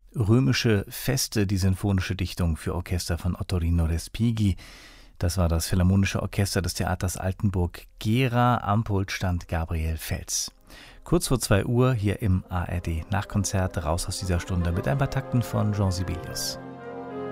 Römische Feste, die sinfonische Dichtung für Orchester von Ottorino Respighi. Das war das Philharmonische Orchester des Theaters Altenburg-Gera. Am Pult stand Gabriel Fels. Kurz vor 2 Uhr hier im ARD Nachkonzert, raus aus dieser Stunde mit ein paar Takten von Jean Sibelius.